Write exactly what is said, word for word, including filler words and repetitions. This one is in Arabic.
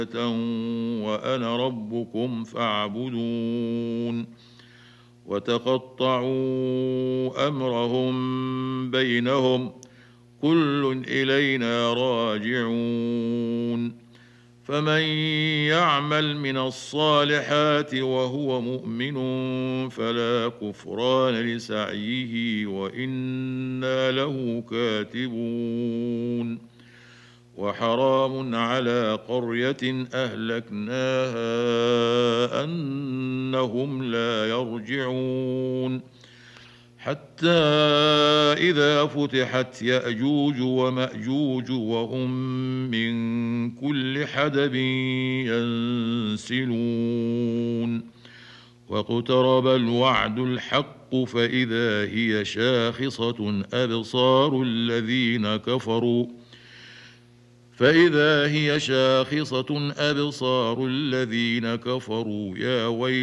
وأنا ربكم فاعبدون وتقطعوا أمرهم بينهم كل إلينا راجعون فمن يعمل من الصالحات وهو مؤمن فلا كفران لسعيه وإنا له كاتبون وحرام على قرية أهلكناها أنهم لا يرجعون حتى إذا فتحت يأجوج ومأجوج وهم من كل حدب ينسلون واقترب الوعد الحق فإذا هي شاخصة أبصار الذين كفروا فإذا هي شاخصة أبصار الذين كفروا يا ويل